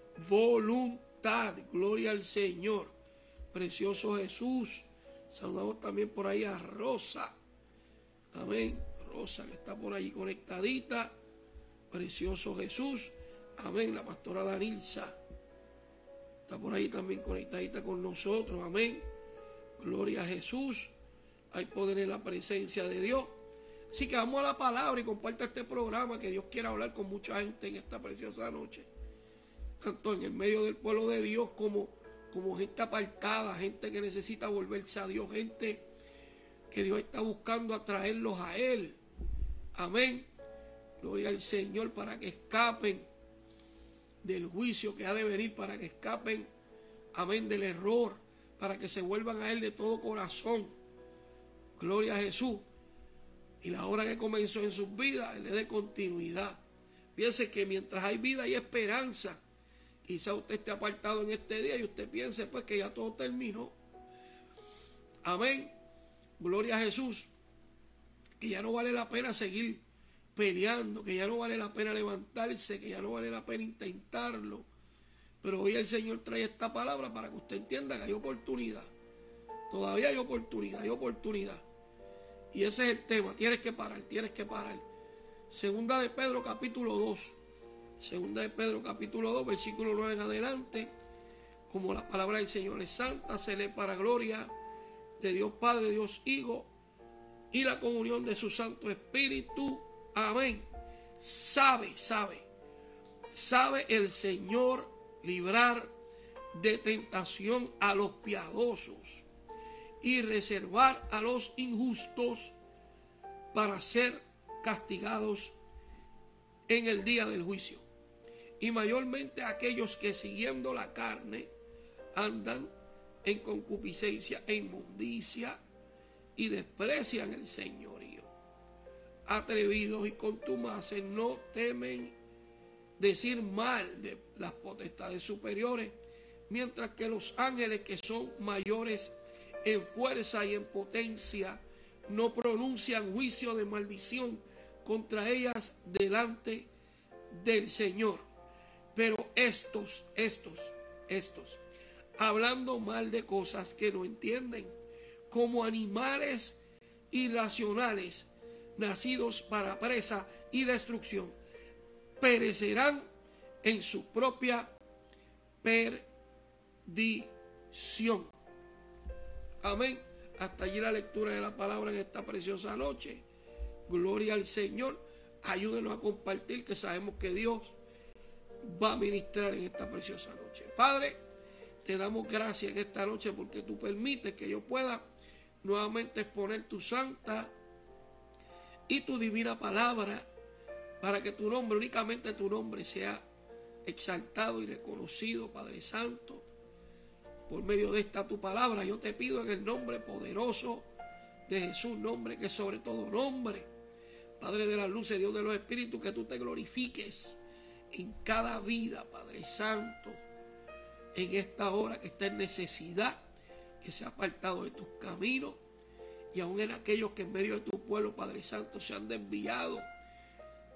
voluntad. Gloria al Señor. Precioso Jesús. Saludamos también por ahí a Rosa. Amén. Rosa, que está por ahí conectadita. Precioso Jesús. Amén. La pastora Danilza está por ahí también conectadita con nosotros. Amén. Gloria a Jesús. Hay poder en la presencia de Dios. Así que vamos a la palabra y comparta este programa, que Dios quiera hablar con mucha gente en esta preciosa noche. Tanto en el medio del pueblo de Dios como, como gente apartada, gente que necesita volverse a Dios, gente que Dios está buscando atraerlos a Él. Amén. Gloria al Señor, para que escapen del juicio que ha de venir, para que escapen, amén, del error, para que se vuelvan a Él de todo corazón. Gloria a Jesús. Y la hora que comenzó en sus vidas, Él le dé continuidad. Piense que mientras hay vida y esperanza, quizá usted esté apartado en este día y usted piense pues que ya todo terminó. Amén. Gloria a Jesús. Que ya no vale la pena seguir peleando, que ya no vale la pena levantarse, que ya no vale la pena intentarlo. Pero hoy el Señor trae esta palabra para que usted entienda que hay oportunidad. Todavía hay oportunidad, hay oportunidad. Y ese es el tema. Tienes que parar, tienes que parar. Segunda de Pedro capítulo dos. Segunda de Pedro capítulo dos, versículo nueve en adelante. Como la palabra del Señor es santa, se lee para gloria de Dios Padre, Dios Hijo y la comunión de su Santo Espíritu. Amén. Sabe, sabe, sabe el Señor librar de tentación a los piadosos y reservar a los injustos para ser castigados en el día del juicio. Y mayormente aquellos que siguiendo la carne andan en concupiscencia e inmundicia y desprecian el señorío. Atrevidos y contumaces no temen decir mal de las potestades superiores, mientras que los ángeles que son mayores en fuerza y en potencia no pronuncian juicio de maldición contra ellas delante del Señor. Pero estos, estos, estos, hablando mal de cosas que no entienden, como animales irracionales, nacidos para presa y destrucción, perecerán en su propia perdición. Amén. Hasta allí la lectura de la palabra en esta preciosa noche. Gloria al Señor. Ayúdenos a compartir, que sabemos que Dios va a ministrar en esta preciosa noche. Padre, te damos gracias en esta noche porque tú permites que yo pueda nuevamente exponer tu santa y tu divina palabra, para que tu nombre, únicamente tu nombre, sea exaltado y reconocido, Padre Santo, por medio de esta tu palabra. Yo te pido en el nombre poderoso de Jesús, nombre que sobre todo nombre, Padre de las luces, Dios de los espíritus, que tú te glorifiques en cada vida, Padre Santo, en esta hora que está en necesidad, que se ha apartado de tus caminos, y aún en aquellos que en medio de tu pueblo, Padre Santo, se han desviado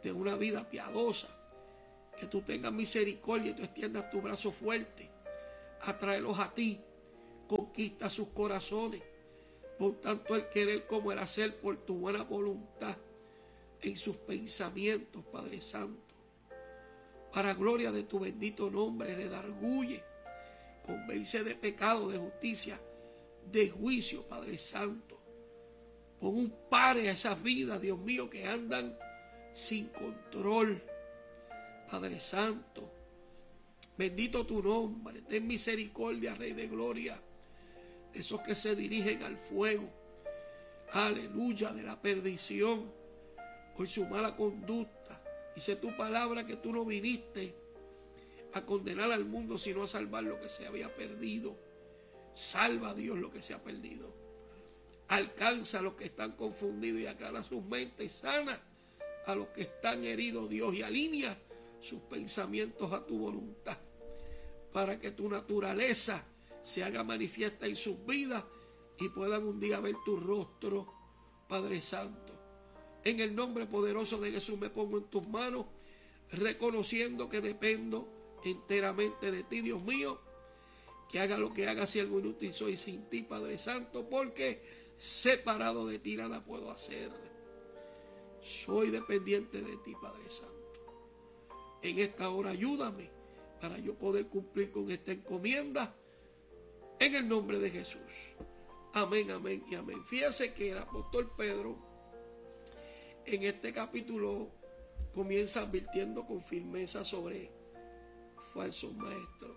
de una vida piadosa. Que tú tengas misericordia y tú extiendas tu brazo fuerte. Atráelos a ti. Conquista sus corazones. Por tanto el querer como el hacer por tu buena voluntad en sus pensamientos, Padre Santo. Para gloria de tu bendito nombre, redarguye, convence de pecado, de justicia, de juicio, Padre Santo. Pon un pare a esas vidas, Dios mío, que andan sin control. Padre Santo, bendito tu nombre, ten misericordia, Rey de gloria, de esos que se dirigen al fuego, aleluya, de la perdición, por su mala conducta. Dice tu palabra que tú no viniste a condenar al mundo, sino a salvar lo que se había perdido. Salva a Dios lo que se ha perdido. Alcanza a los que están confundidos y aclara sus mentes. Sana a los que están heridos, Dios, y alinea sus pensamientos a tu voluntad, para que tu naturaleza se haga manifiesta en sus vidas y puedan un día ver tu rostro, Padre Santo. En el nombre poderoso de Jesús me pongo en tus manos, reconociendo que dependo enteramente de ti, Dios mío. Que haga lo que haga, si algo inútil soy sin ti, Padre Santo, porque separado de ti nada puedo hacer. Soy dependiente de ti, Padre Santo. En esta hora ayúdame para yo poder cumplir con esta encomienda, en el nombre de Jesús. Amén, amén y amén. Fíjese que el apóstol Pedro en este capítulo comienza advirtiendo con firmeza sobre falsos maestros.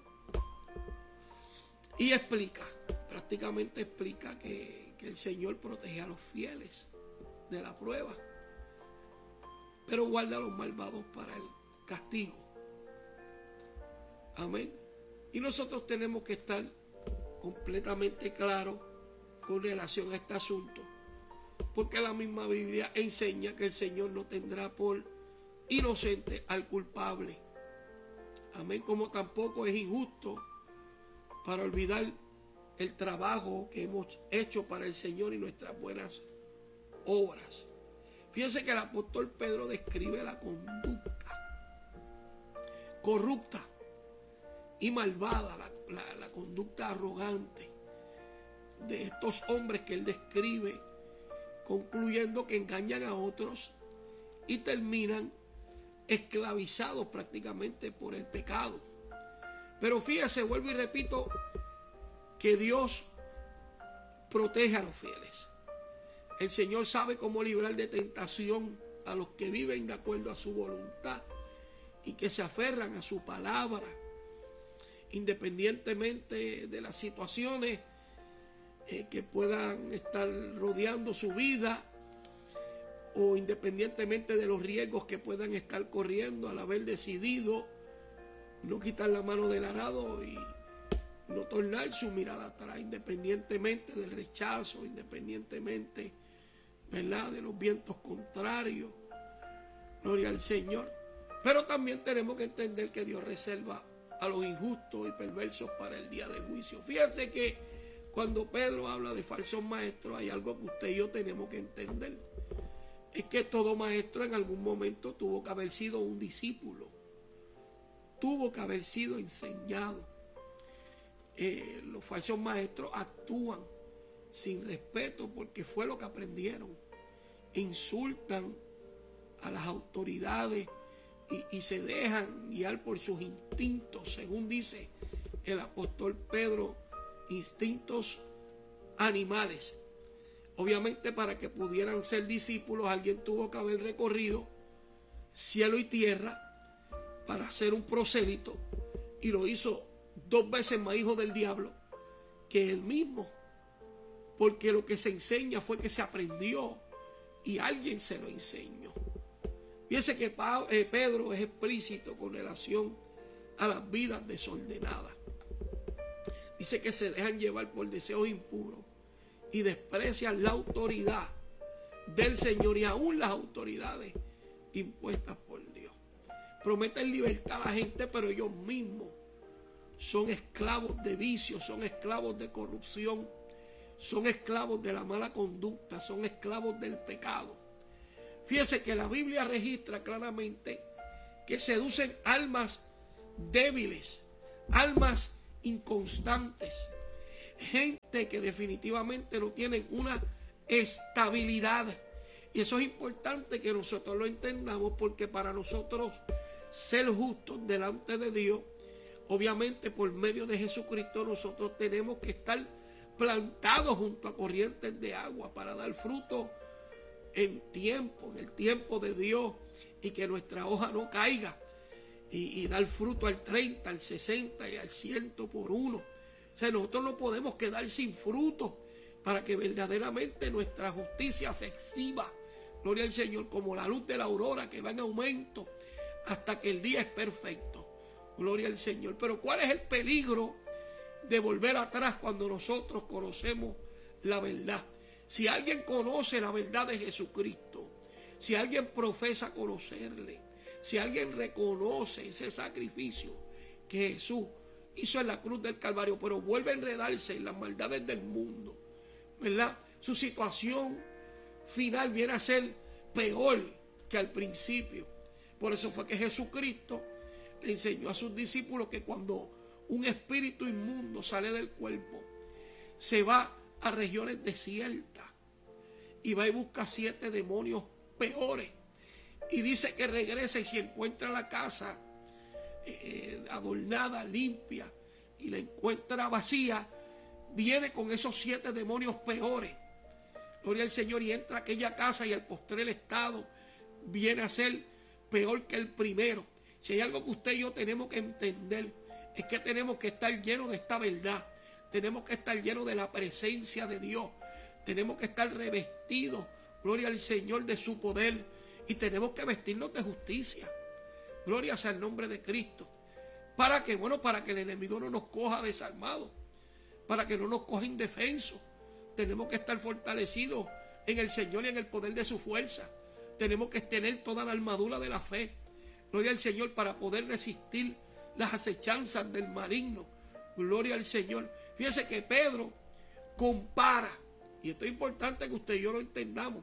Y explica, prácticamente explica que, que el Señor protege a los fieles de la prueba, pero guarda a los malvados para el castigo. Amén. Y nosotros tenemos que estar completamente claros con relación a este asunto, porque la misma Biblia enseña que el Señor no tendrá por inocente al culpable. Amén. Como tampoco es injusto para olvidar el trabajo que hemos hecho para el Señor y nuestras buenas obras. Fíjense que el apóstol Pedro describe la conducta corrupta y malvada, la, la, la conducta arrogante de estos hombres que él describe, concluyendo que engañan a otros y terminan esclavizados prácticamente por el pecado. Pero fíjese, vuelvo y repito, que Dios protege a los fieles. El Señor sabe cómo librar de tentación a los que viven de acuerdo a su voluntad y que se aferran a su palabra, independientemente de las situaciones eh, que puedan estar rodeando su vida, o independientemente de los riesgos que puedan estar corriendo al haber decidido no quitar la mano del arado y no tornar su mirada atrás, independientemente del rechazo, independientemente, ¿verdad?, de los vientos contrarios. Gloria al Señor. Pero también tenemos que entender que Dios reserva a los injustos y perversos para el día del juicio. Fíjense que cuando Pedro habla de falsos maestros, hay algo que usted y yo tenemos que entender. Es que todo maestro en algún momento tuvo que haber sido un discípulo. Tuvo que haber sido enseñado. Eh, los falsos maestros actúan sin respeto porque fue lo que aprendieron. Insultan a las autoridades y, y se dejan guiar por sus instintos, según dice el apóstol Pedro, instintos animales. Obviamente, para que pudieran ser discípulos, alguien tuvo que haber recorrido cielo y tierra para ser un prosélito, y lo hizo dos veces más hijo del diablo que él mismo, porque lo que se enseña fue que se aprendió y alguien se lo enseñó. Fíjense que Pedro es explícito con relación a las vidas desordenadas. Dice que se dejan llevar por deseos impuros y desprecian la autoridad del Señor y aún las autoridades impuestas por Dios. Prometen libertad a la gente, pero ellos mismos son esclavos de vicios, son esclavos de corrupción, son esclavos de la mala conducta, son esclavos del pecado. Fíjese que la Biblia registra claramente que seducen almas débiles, almas inconstantes, gente que definitivamente no tienen una estabilidad. Y eso es importante que nosotros lo entendamos, porque para nosotros ser justos delante de Dios, obviamente por medio de Jesucristo, nosotros tenemos que estar plantados junto a corrientes de agua para dar fruto en tiempo, en el tiempo de Dios, y que nuestra hoja no caiga, y, y dar fruto al treinta, al sesenta y al cien por uno. O sea, nosotros no podemos quedar sin fruto para que verdaderamente nuestra justicia se exhiba, gloria al Señor, como la luz de la aurora que va en aumento hasta que el día es perfecto, gloria al Señor. Pero ¿cuál es el peligro de volver atrás cuando nosotros conocemos la verdad? Si alguien conoce la verdad de Jesucristo, si alguien profesa conocerle, si alguien reconoce ese sacrificio que Jesús hizo en la cruz del Calvario, pero vuelve a enredarse en las maldades del mundo, ¿verdad? Su situación final viene a ser peor que al principio. Por eso fue que Jesucristo le enseñó a sus discípulos que cuando un espíritu inmundo sale del cuerpo, se va a regiones desiertas y va y busca siete demonios peores, y dice que regresa y si encuentra la casa eh, adornada, limpia, y la encuentra vacía, viene con esos siete demonios peores, gloria al Señor, y entra a aquella casa y el postrer estado viene a ser peor que el primero. Si hay algo que usted y yo tenemos que entender, es que tenemos que estar llenos de esta verdad, tenemos que estar llenos de la presencia de Dios, tenemos que estar revestidos, gloria al Señor, de su poder, y tenemos que vestirnos de justicia, gloria sea el nombre de Cristo. ¿Para qué? Bueno, para que el enemigo no nos coja desarmados, para que no nos coja indefensos. Tenemos que estar fortalecidos en el Señor y en el poder de su fuerza. Tenemos que tener toda la armadura de la fe, gloria al Señor, para poder resistir las acechanzas del maligno, gloria al Señor. Fíjese que Pedro compara, y esto es importante que usted y yo lo entendamos,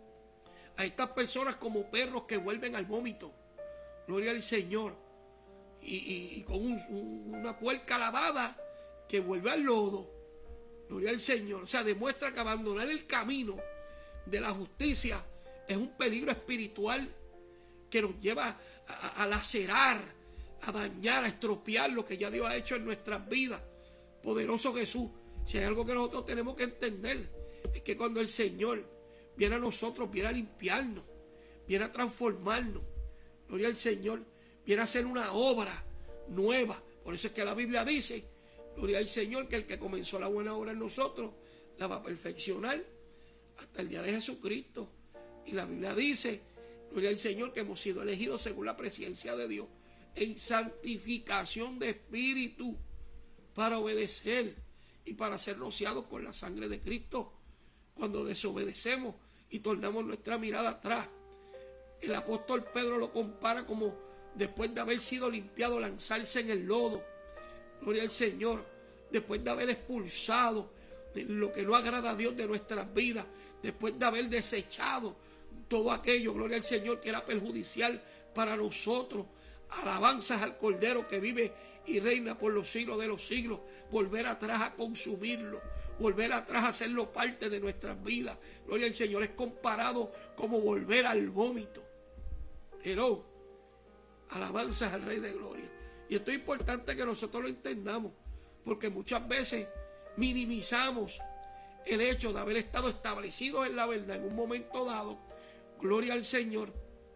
a estas personas como perros que vuelven al vómito, gloria al Señor, y, y, y con un, un, una puerca lavada que vuelve al lodo, gloria al Señor. O sea, demuestra que abandonar el camino de la justicia es un peligro espiritual que nos lleva a, a lacerar, a dañar, a estropear lo que ya Dios ha hecho en nuestras vidas. Poderoso Jesús, si hay algo que nosotros tenemos que entender, es que cuando el Señor viene a nosotros, viene a limpiarnos, viene a transformarnos, gloria al Señor, viene a hacer una obra nueva. Por eso es que la Biblia dice, gloria al Señor, que el que comenzó la buena obra en nosotros la va a perfeccionar hasta el día de Jesucristo. Y la Biblia dice, gloria al Señor, que hemos sido elegidos según la presencia de Dios en santificación de espíritu, para obedecer y para ser rociados con la sangre de Cristo. Cuando desobedecemos y tornamos nuestra mirada atrás, el apóstol Pedro lo compara como después de haber sido limpiado, lanzarse en el lodo, gloria al Señor, después de haber expulsado lo que no agrada a Dios de nuestras vidas, después de haber desechado todo aquello, gloria al Señor, que era perjudicial para nosotros. Alabanzas al Cordero que vive y reina por los siglos de los siglos. Volver atrás a consumirlo, volver atrás a hacerlo parte de nuestras vidas, gloria al Señor, es comparado como volver al vómito. Pero alabanzas al Rey de Gloria. Y esto es importante que nosotros lo entendamos, porque muchas veces minimizamos el hecho de haber estado establecidos en la verdad en un momento dado, gloria al Señor,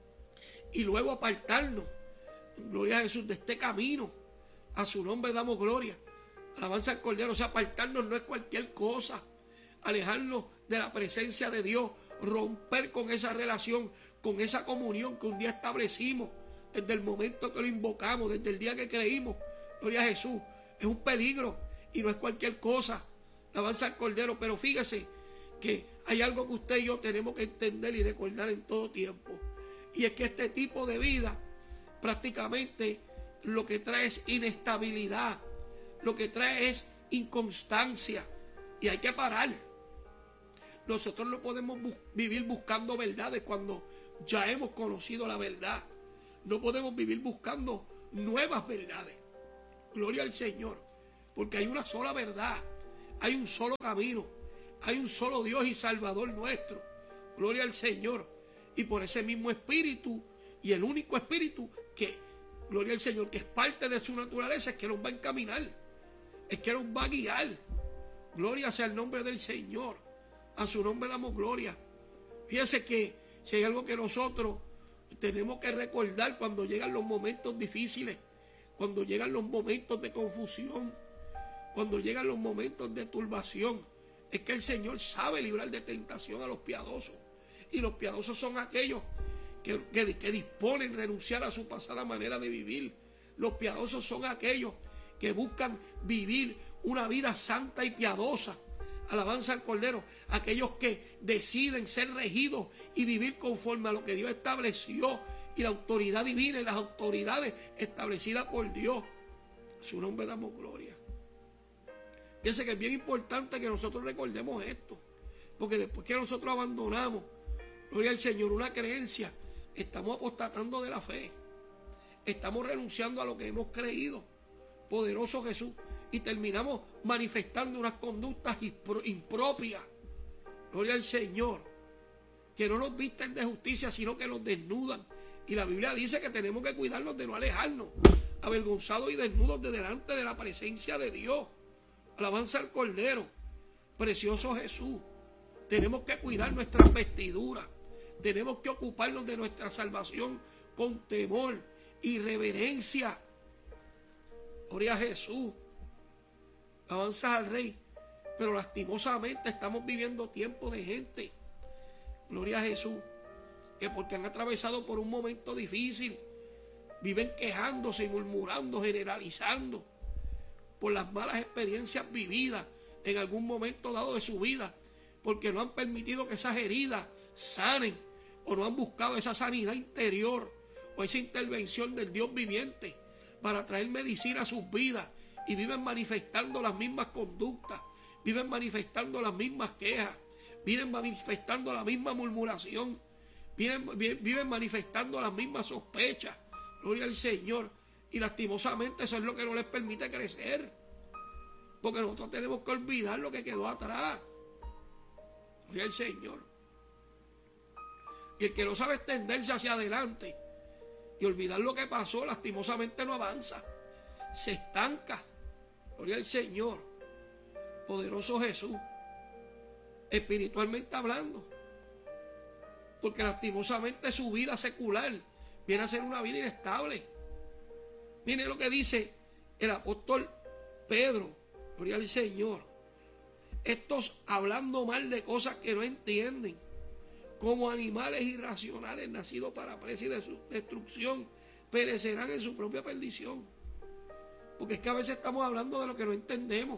y luego apartarnos, gloria a Jesús, de este camino. A su nombre damos gloria. Alabanza al Cordero. O sea, apartarnos no es cualquier cosa. Alejarnos de la presencia de Dios, romper con esa relación, con esa comunión que un día establecimos, desde el momento que lo invocamos, desde el día que creímos, gloria a Jesús, es un peligro y no es cualquier cosa. Alabanza al Cordero. Pero fíjese que hay algo que usted y yo tenemos que entender y recordar en todo tiempo, y es que este tipo de vida prácticamente lo que trae es inestabilidad, lo que trae es inconstancia, y hay que parar. Nosotros no podemos bu- vivir buscando verdades cuando Ya hemos conocido la verdad. No podemos vivir buscando nuevas verdades. Gloria al Señor. Porque hay una sola verdad. Hay un solo camino. Hay un solo Dios y Salvador nuestro. Gloria al Señor. Y por ese mismo Espíritu, y el único Espíritu que, gloria al Señor, que es parte de su naturaleza, es que nos va a encaminar. Es que nos va a guiar. Gloria sea el nombre del Señor. A su nombre damos gloria. Fíjense que si hay algo que nosotros tenemos que recordar cuando llegan los momentos difíciles, cuando llegan los momentos de confusión, cuando llegan los momentos de turbación, es que el Señor sabe librar de tentación a los piadosos. Y los piadosos son aquellos que, que, que disponen renunciar a su pasada manera de vivir. Los piadosos son aquellos que buscan vivir una vida santa y piadosa. Alabanza al Cordero. Aquellos que deciden ser regidos y vivir conforme a lo que Dios estableció y la autoridad divina y las autoridades establecidas por Dios. A su nombre damos gloria. Fíjense que es bien importante que nosotros recordemos esto, porque después que nosotros abandonamos, gloria al Señor, una creencia, estamos apostatando de la fe. Estamos renunciando a lo que hemos creído. Poderoso Jesús. Y terminamos manifestando unas conductas impropias. Gloria al Señor. Que no nos visten de justicia, sino que nos desnudan. Y la Biblia dice que tenemos que cuidarnos de no alejarnos, avergonzados y desnudos de delante de la presencia de Dios. Alabanza al Cordero. Precioso Jesús. Tenemos que cuidar nuestras vestiduras. Tenemos que ocuparnos de nuestra salvación con temor y reverencia. Gloria a Jesús. Alabanza al Rey. Pero lastimosamente estamos viviendo tiempos de gente, gloria a Jesús, que porque han atravesado por un momento difícil, viven quejándose y murmurando, generalizando por las malas experiencias vividas en algún momento dado de su vida, porque no han permitido que esas heridas sanen, o no han buscado esa sanidad interior o esa intervención del Dios viviente para traer medicina a sus vidas, y viven manifestando las mismas conductas, viven manifestando las mismas quejas, viven manifestando la misma murmuración, viven, viven manifestando las mismas sospechas. Gloria al Señor. Y lastimosamente eso es lo que no les permite crecer, porque nosotros tenemos que olvidar lo que quedó atrás. Gloria al Señor. Y el que no sabe extenderse hacia adelante y olvidar lo que pasó, lastimosamente no avanza, se estanca. Gloria al Señor. Poderoso Jesús. Espiritualmente hablando, porque lastimosamente su vida secular viene a ser una vida inestable. Miren lo que dice el apóstol Pedro. Gloria al Señor. Estos hablando mal de cosas que no entienden, como animales irracionales nacidos para presa y de su destrucción, perecerán en su propia perdición. Porque es que a veces estamos hablando de lo que no entendemos.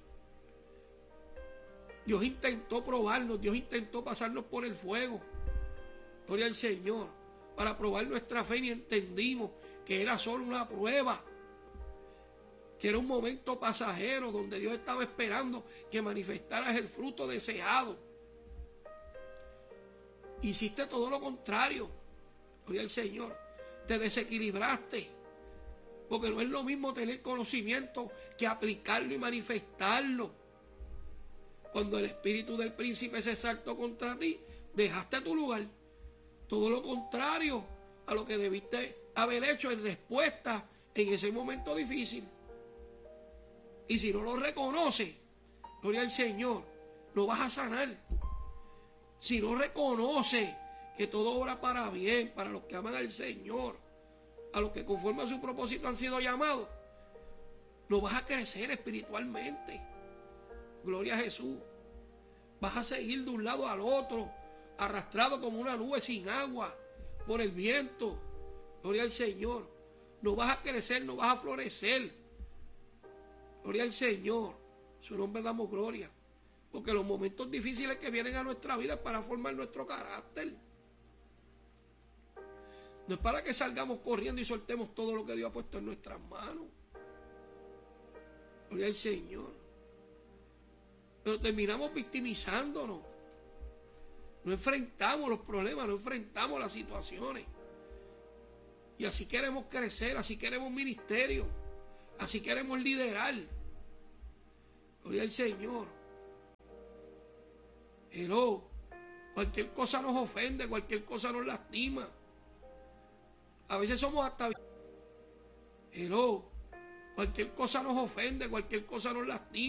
Dios intentó probarnos, Dios intentó pasarnos por el fuego. Gloria al Señor. Para probar nuestra fe, y entendimos que era solo una prueba, que era un momento pasajero donde Dios estaba esperando que manifestaras el fruto deseado. Hiciste todo lo contrario. Gloria al Señor. Te desequilibraste. Porque no es lo mismo tener conocimiento que aplicarlo y manifestarlo. Cuando el espíritu del príncipe se exaltó contra ti, dejaste tu lugar. Todo lo contrario a lo que debiste haber hecho en respuesta en ese momento difícil. Y si no lo reconoces, gloria al Señor, no vas a sanar. Si no reconoces que todo obra para bien, para los que aman al Señor, a los que conforme a su propósito han sido llamados, no vas a crecer espiritualmente. Gloria a Jesús. Vas a seguir de un lado al otro, arrastrado como una nube sin agua por el viento. Gloria al Señor. No vas a crecer, no vas a florecer. Gloria al Señor. Su nombre damos gloria. Porque los momentos difíciles que vienen a nuestra vida es para formar nuestro carácter. No es para que salgamos corriendo y soltemos todo lo que Dios ha puesto en nuestras manos. Gloria al Señor. Pero terminamos victimizándonos. No enfrentamos los problemas, no enfrentamos las situaciones. Y así queremos crecer, así queremos ministerio, así queremos liderar. Gloria al Señor. Hello. Cualquier cosa nos ofende, cualquier cosa nos lastima. A veces somos hasta... Hello. Cualquier cosa nos ofende, cualquier cosa nos lastima.